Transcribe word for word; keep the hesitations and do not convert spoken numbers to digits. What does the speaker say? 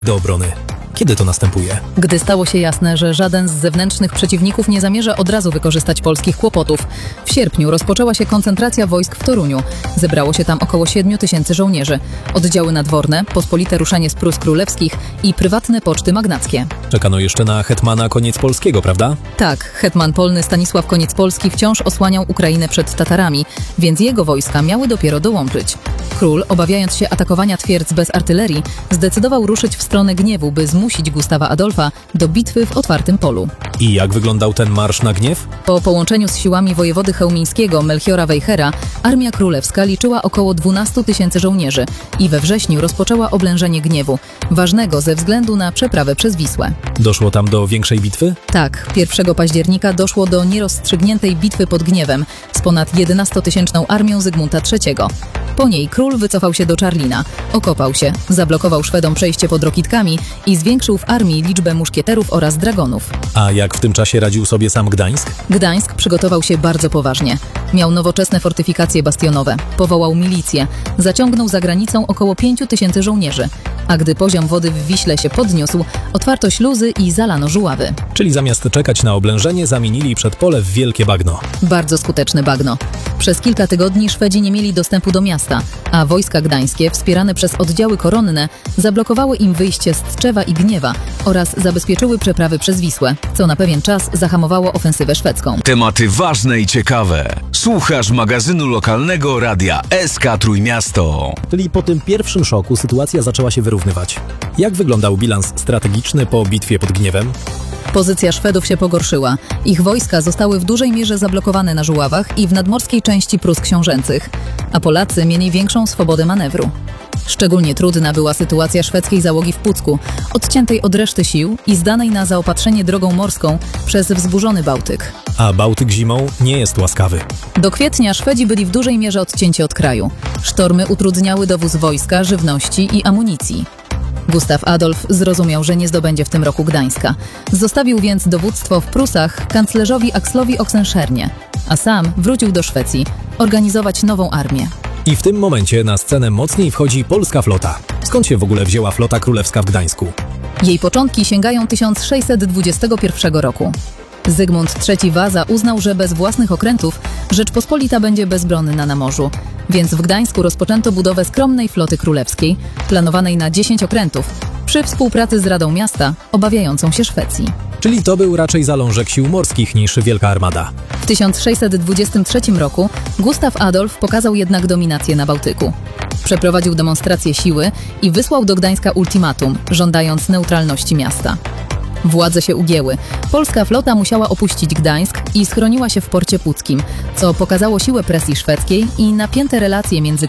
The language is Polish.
do obrony. Kiedy to następuje? Gdy stało się jasne, że żaden z zewnętrznych przeciwników nie zamierza od razu wykorzystać polskich kłopotów. W sierpniu rozpoczęła się koncentracja wojsk w Toruniu. Zebrało się tam około siedmiu tysięcy żołnierzy. Oddziały nadworne, pospolite ruszenie z Prus Królewskich i prywatne poczty magnackie. Czekano jeszcze na hetmana Koniecpolskiego, prawda? Tak, hetman polny Stanisław Koniecpolski wciąż osłaniał Ukrainę przed Tatarami, więc jego wojska miały dopiero dołączyć. Król, obawiając się atakowania twierdz bez artylerii, zdecydował ruszyć w stronę Gniewu, by zmusić Gustawa Adolfa do bitwy w otwartym polu. I jak wyglądał ten marsz na Gniew? Po połączeniu z siłami wojewody chełmińskiego Melchiora Wejhera, armia królewska liczyła około dwunastu tysięcy żołnierzy i we wrześniu rozpoczęła oblężenie Gniewu, ważnego ze względu na przeprawę przez Wisłę. Doszło tam do większej bitwy? Tak, pierwszego października doszło do nierozstrzygniętej bitwy pod Gniewem z ponad jedenastotysięczną armią Zygmunta trzeciego. Po niej król wycofał się do Czarlina, okopał się, zablokował Szwedom przejście pod Rokitkami i zwiększył w armii liczbę muszkieterów oraz dragonów. A jak w tym czasie radził sobie sam Gdańsk? Gdańsk przygotował się bardzo poważnie. Miał nowoczesne fortyfikacje bastionowe, powołał milicję, zaciągnął za granicą około pięciu tysięcy żołnierzy. A gdy poziom wody w Wiśle się podniósł, otwarto śluzy i zalano Żuławy. Czyli zamiast czekać na oblężenie, zamienili przedpole w wielkie bagno. Bardzo skuteczne bagno. Przez kilka tygodni Szwedzi nie mieli dostępu do miasta, a wojska gdańskie, wspierane przez oddziały koronne, zablokowały im wyjście z Tczewa i Gniewa oraz zabezpieczyły przeprawy przez Wisłę, co na pewien czas zahamowało ofensywę szwedzką. Tematy ważne i ciekawe. Słuchasz magazynu lokalnego radia S K Trójmiasto. Czyli po tym pierwszym szoku sytuacja zaczęła się wyrównywać. Jak wyglądał bilans strategiczny po bitwie pod Gniewem? Pozycja Szwedów się pogorszyła. Ich wojska zostały w dużej mierze zablokowane na Żuławach i w nadmorskiej części Prus Książęcych, a Polacy mieli większą swobodę manewru. Szczególnie trudna była sytuacja szwedzkiej załogi w Pucku, odciętej od reszty sił i zdanej na zaopatrzenie drogą morską przez wzburzony Bałtyk. A Bałtyk zimą nie jest łaskawy. Do kwietnia Szwedzi byli w dużej mierze odcięci od kraju. Sztormy utrudniały dowóz wojska, żywności i amunicji. Gustaw Adolf zrozumiał, że nie zdobędzie w tym roku Gdańska. Zostawił więc dowództwo w Prusach kanclerzowi Axlowi Oxenstiernie, a sam wrócił do Szwecji organizować nową armię. I w tym momencie na scenę mocniej wchodzi polska flota. Skąd się w ogóle wzięła flota królewska w Gdańsku? Jej początki sięgają tysiąc sześćset dwudziestego pierwszego roku. Zygmunt trzeci Waza uznał, że bez własnych okrętów Rzeczpospolita będzie bezbronna na morzu, więc w Gdańsku rozpoczęto budowę skromnej floty królewskiej, planowanej na dziesięć okrętów, przy współpracy z Radą Miasta, obawiającą się Szwecji. Czyli to był raczej zalążek sił morskich niż wielka armada. W tysiąc sześćset dwudziestym trzecim roku Gustaw Adolf pokazał jednak dominację na Bałtyku. Przeprowadził demonstrację siły i wysłał do Gdańska ultimatum, żądając neutralności miasta. Władze się ugięły. Polska flota musiała opuścić Gdańsk i schroniła się w porcie puckim, co pokazało siłę presji szwedzkiej i napięte relacje między